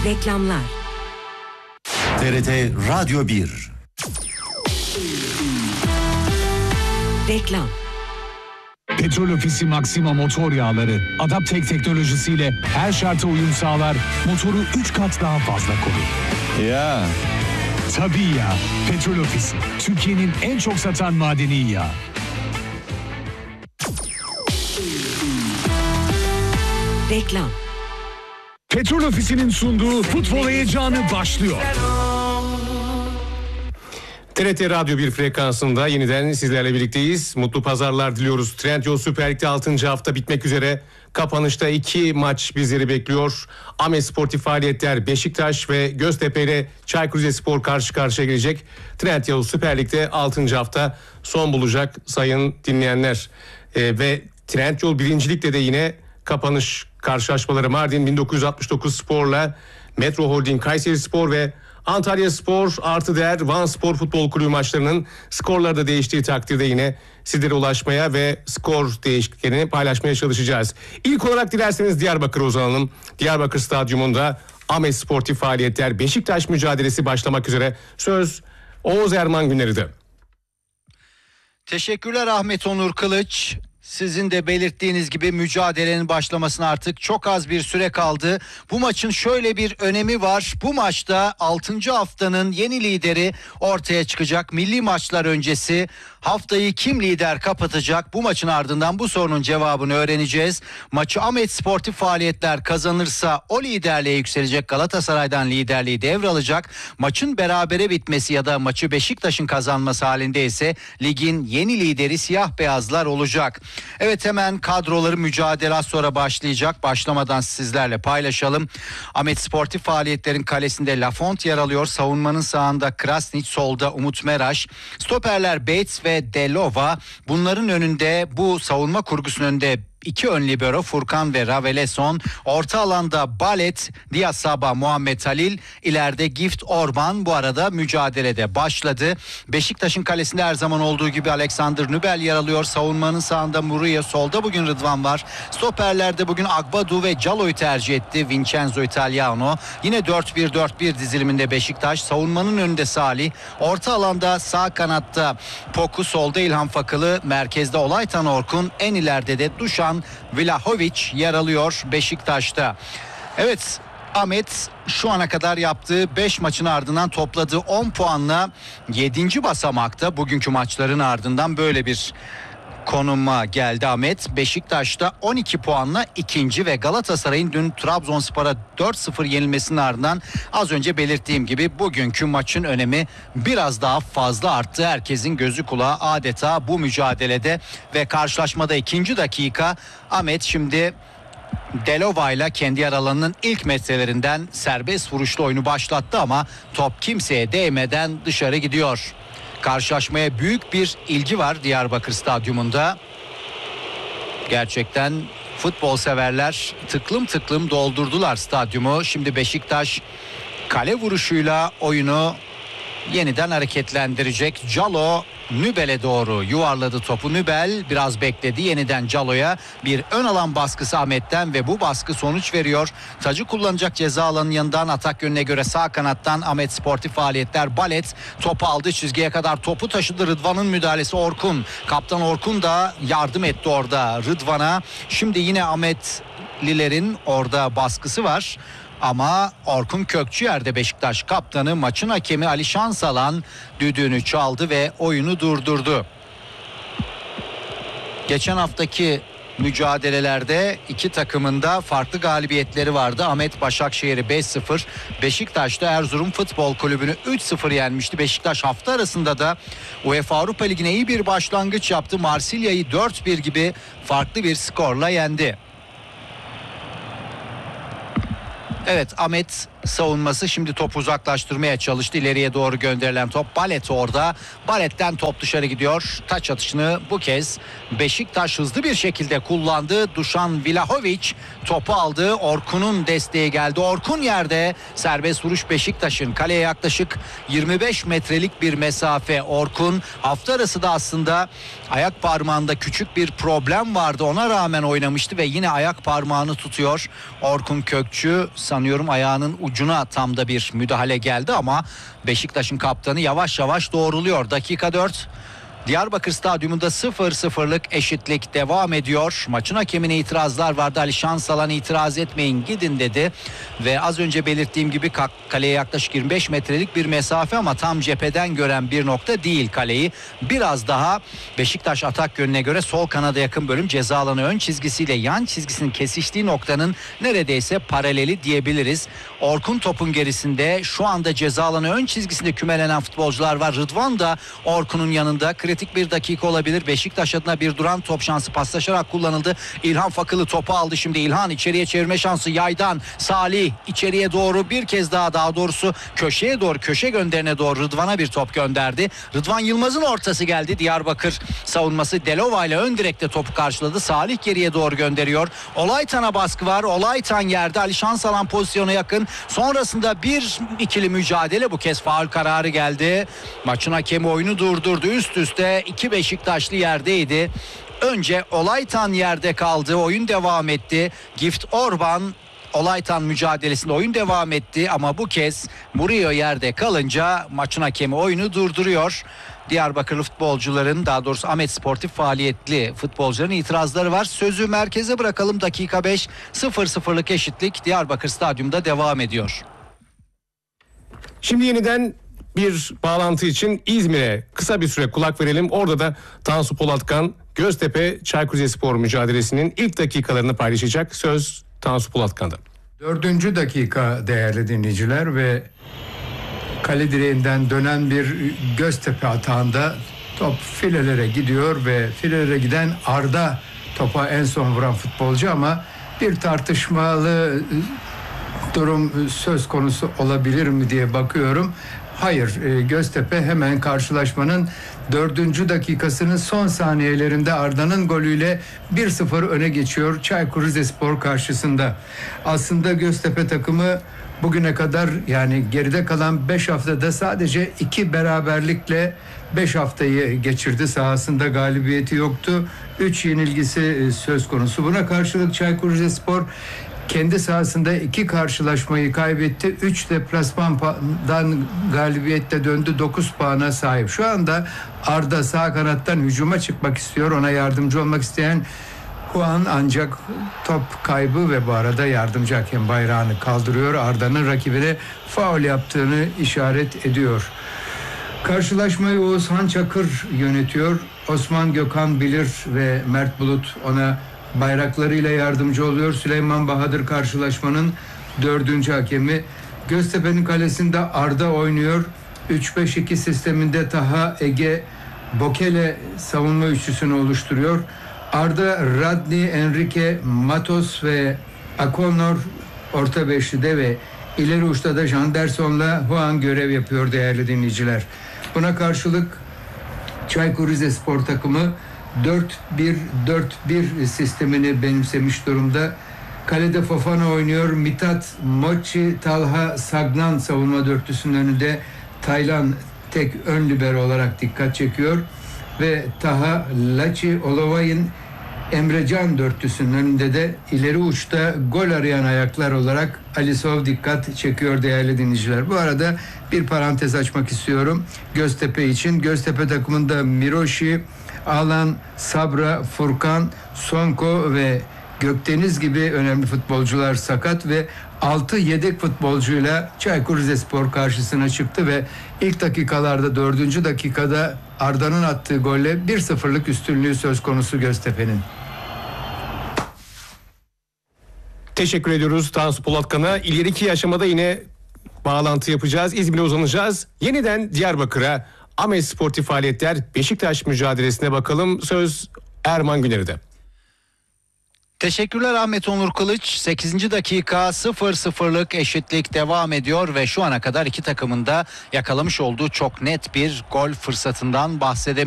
Reklamlar. TRT Radyo 1. Reklam. Petrol Ofisi Maxima motor yağları Adaptek teknolojisiyle her şarta uyum sağlar, motoru 3 kat daha fazla korur. Ya. Tabii ya, Petrol Ofisi Türkiye'nin en çok satan madeni yağı. Reklam. Petrol Ofisi'nin sunduğu futbol heyecanı başlıyor. TRT Radyo 1 frekansında yeniden sizlerle birlikteyiz. Mutlu pazarlar diliyoruz. Trendyol Süper Lig'de 6. hafta bitmek üzere. Kapanışta 2 maç bizleri bekliyor. Ahmet Sportif faaliyetler Beşiktaş ve Göztepe ile Çaykur Rizespor karşı karşıya gelecek. Trendyol Süper Lig'de 6. hafta son bulacak sayın dinleyenler. Ve Trendyol 1. Lig'de de yine kapanış karşılaşmaları Mardin 1969 Spor'la Metro Holding Kayseri Spor ve Antalya Spor artı değer Van Spor Futbol Kulübü maçlarının skorları da değiştiği takdirde yine sizlere ulaşmaya ve skor değişikliklerini paylaşmaya çalışacağız. İlk olarak dilerseniz Diyarbakır'a uzanalım. Diyarbakır Stadyumunda Ahmet Sportif faaliyetler Beşiktaş mücadelesi başlamak üzere. Söz Oğuz Erman Güneri'de. Teşekkürler Ahmet Onur Kılıç. Sizin de belirttiğiniz gibi mücadelenin başlamasına artık çok az bir süre kaldı. Bu maçın şöyle bir önemi var. Bu maçta 6. haftanın yeni lideri ortaya çıkacak. Milli maçlar öncesi haftayı kim lider kapatacak? Bu maçın ardından bu sorunun cevabını öğreneceğiz. Maçı Ahmet Sportif faaliyetler kazanırsa o liderliğe yükselecek, Galatasaray'dan liderliği devralacak. Maçın berabere bitmesi ya da maçı Beşiktaş'ın kazanması halinde ise ligin yeni lideri siyah beyazlar olacak. Evet, hemen kadroları mücadele az sonra başlayacak. Başlamadan sizlerle paylaşalım. Ahmet Sportif faaliyetlerin kalesinde Lafont yer alıyor. Savunmanın sağında Krasnić, solda Umut Meraş. Stoperler Bates ve Delova. Bunların önünde, bu savunma kurgusunun önünde 2 ön libero Furkan ve Raveleson. Orta alanda Balet, Diasaba, Muhammed Halil. İleride Gift Orban. Bu arada mücadelede başladı. Beşiktaş'ın kalesinde her zaman olduğu gibi Alexander Nübel yer alıyor. Savunmanın sağında Muriye, solda bugün Rıdvan var. Stoperlerde bugün Agbadu ve Calo'yu tercih etti Vincenzo Italiano. Yine 4-1-4-1 diziliminde Beşiktaş. Savunmanın önünde Salih. Orta alanda sağ kanatta Poku, solda İlhan Fakılı. Merkezde Olaytan Orkun. En ileride de Dušan Vlahović yer alıyor Beşiktaş'ta. Evet, Ahmet şu ana kadar yaptığı 5 maçın ardından topladığı 10 puanla 7. basamakta. Bugünkü maçların ardından böyle bir konuma geldi Ahmet. Beşiktaş'ta 12 puanla ikinci ve Galatasaray'ın dün Trabzonspor'a 4-0 yenilmesinin ardından az önce belirttiğim gibi bugünkü maçın önemi biraz daha fazla arttı. Herkesin gözü kulağı adeta bu mücadelede ve karşılaşmada 2. dakika Ahmet şimdi Delova ile kendi yer alanının ilk metrelerinden serbest vuruşlu oyunu başlattı ama top kimseye değmeden dışarı gidiyor. Karşılaşmaya büyük bir ilgi var Diyarbakır Stadyumunda. Gerçekten futbol severler tıklım tıklım doldurdular stadyumu. Şimdi Beşiktaş kale vuruşuyla oyunu yeniden hareketlendirecek. Calo Nübel'e doğru yuvarladı topu. Nübel biraz bekledi. Yeniden Calo'ya bir ön alan baskısı Ahmet'ten ve bu baskı sonuç veriyor. Tacı kullanacak ceza alanının yanından atak yönüne göre sağ kanattan Ahmet Sportif faaliyetler. Balet topu aldı, çizgiye kadar topu taşıdı. Rıdvan'ın müdahalesi Orkun. Kaptan Orkun da yardım etti orada Rıdvan'a. Şimdi yine Ahmetlilerin orada baskısı var. Ama Orkun Kökçüer'de Beşiktaş kaptanı, maçın hakemi Ali Şansalan düdüğünü çaldı ve oyunu durdurdu. Geçen haftaki mücadelelerde iki takımın da farklı galibiyetleri vardı. Ahmet Başakşehir'i 5-0, Beşiktaş'ta Erzurum Futbol Kulübü'nü 3-0 yenmişti. Beşiktaş hafta arasında da UEFA Avrupa Ligi'ne iyi bir başlangıç yaptı. Marsilya'yı 4-1 gibi farklı bir skorla yendi. Evet, Ahmet savunması şimdi topu uzaklaştırmaya çalıştı. İleriye doğru gönderilen top, Balet orada. Balet'ten top dışarı gidiyor. Taç atışını bu kez Beşiktaş hızlı bir şekilde kullandı. Dušan Vlahović topu aldı. Orkun'un desteği geldi. Orkun yerde. Serbest vuruş Beşiktaş'ın. Kaleye yaklaşık 25 metrelik bir mesafe. Orkun hafta arası da aslında ayak parmağında küçük bir problem vardı. Ona rağmen oynamıştı ve yine ayak parmağını tutuyor. Orkun Kökçü sanırım sanıyorum ayağının ucuna tam da bir müdahale geldi ama Beşiktaş'ın kaptanı yavaş yavaş doğruluyor. Dakika 4. Diyarbakır Stadyumunda 0-0'lık eşitlik devam ediyor. Maçın hakemine itirazlar vardı. Ali Şansalan itiraz etmeyin gidin dedi. Ve az önce belirttiğim gibi kaleye yaklaşık 25 metrelik bir mesafe ama tam cepheden gören bir nokta değil kaleyi. Biraz daha Beşiktaş atak yönüne göre sol kanada yakın bölüm, ceza alanı ön çizgisiyle yan çizgisinin kesiştiği noktanın neredeyse paraleli diyebiliriz. Orkun topun gerisinde, şu anda ceza alanı ön çizgisinde kümelenen futbolcular var. Rıdvan da Orkun'un yanında. Kritik bir dakika olabilir. Beşiktaş adına bir duran top şansı paslaşarak kullanıldı. İlhan Fakılı topu aldı şimdi. İlhan içeriye çevirme şansı yaydan. Salih içeriye doğru bir kez daha doğrusu köşeye doğru, köşe gönderine doğru Rıdvan'a bir top gönderdi. Rıdvan Yılmaz'ın ortası geldi. Diyarbakır savunması Delova ile ön direkte topu karşıladı. Salih geriye doğru gönderiyor. Olaytan'a baskı var. Olaytan yerde. Ali Şansalan pozisyona yakın. Sonrasında bir ikili mücadele, bu kez faul kararı geldi. Maçın hakemi oyunu durdurdu. Üst üste iki Beşiktaşlı yerdeydi. Önce Olaytan yerde kaldı. Oyun devam etti. Gift Orban Olaytan mücadelesinde oyun devam etti ama bu kez Murillo yerde kalınca maçın hakemi oyunu durduruyor. Diyarbakırlı futbolcuların, daha doğrusu Ahmet Sportif faaliyetli futbolcuların itirazları var. Sözü merkeze bırakalım. Dakika 5, 0-0'lık eşitlik Diyarbakır Stadyumunda devam ediyor. Şimdi yeniden bir bağlantı için İzmir'e kısa bir süre kulak verelim. Orada da Tansu Polatkan Göztepe Çaykur Rizespor mücadelesinin ilk dakikalarını paylaşacak. Söz Tansu Polatkan'da. 4. dakika değerli dinleyiciler ve kale direğinden dönen bir Göztepe atağında top filelere gidiyor ve filelere giden Arda topa en son vuran futbolcu ama bir tartışmalı durum söz konusu olabilir mi diye bakıyorum. Hayır, Göztepe hemen karşılaşmanın 4. dakikasının son saniyelerinde Arda'nın golüyle 1-0 öne geçiyor Çaykur Rizespor karşısında. Aslında Göztepe takımı bugüne kadar, yani geride kalan 5 haftada sadece 2 beraberlikle 5 haftayı geçirdi. Sahasında galibiyeti yoktu. 3 yenilgisi söz konusu. Buna karşılık Çaykur Rizespor kendi sahasında 2 karşılaşmayı kaybetti. 3 deplasmandan galibiyetle döndü. 9 puana sahip. Şu anda Arda sağ kanattan hücuma çıkmak istiyor. Ona yardımcı olmak isteyen Juan ancak top kaybı ve bu arada yardımcı hakem bayrağını kaldırıyor. Arda'nın rakibine faul yaptığını işaret ediyor. Karşılaşmayı Oğuzhan Çakır yönetiyor. Osman Gökhan Bilir ve Mert Bulut ona bayraklarıyla yardımcı oluyor. Süleyman Bahadır karşılaşmanın 4. hakemi. Göztepe'nin kalesinde Arda oynuyor. 3-5-2 sisteminde Taha, Ege, Bokele savunma üçlüsünü oluşturuyor. Arda, Radni, Enrique, Matos ve Akonor orta beşlide ve ileri uçta da Janderson'la Juan görev yapıyor değerli dinleyiciler. Buna karşılık Çaykur Rizespor takımı 4-1-4-1 sistemini benimsemiş durumda. Kalede Fofana oynuyor. Mithat, Mochi, Talha, Sagnan savunma dörtlüsünün önünde. Taylan tek ön libero olarak dikkat çekiyor. Ve Taha, Laçi, Olovay'ın Emrecan dörtlüsünün önünde de ileri uçta gol arayan ayaklar olarak Alisov dikkat çekiyor değerli dinleyiciler. Bu arada bir parantez açmak istiyorum Göztepe için. Göztepe takımında Miroshi, Alan, Sabra, Furkan, Sonko ve Gökdeniz gibi önemli futbolcular sakat ve 6 yedek futbolcuyla Çaykur Rizespor karşısına çıktı ve ilk dakikalarda 4. dakikada Arda'nın attığı golle 1-0'lık üstünlüğü söz konusu Göztepe'nin. Teşekkür ediyoruz Tansu Polatkan'a. İleriki aşamada yine bağlantı yapacağız. İzmir'e uzanacağız. Yeniden Diyarbakır'a, Ahmet Sportif faaliyetler Beşiktaş mücadelesine bakalım. Söz Erman Güner'de. Teşekkürler Ahmet Onur Kılıç. 8. dakika 0-0'lık eşitlik devam ediyor ve şu ana kadar iki takımın da yakalamış olduğu çok net bir gol fırsatından bahsedemeyiz.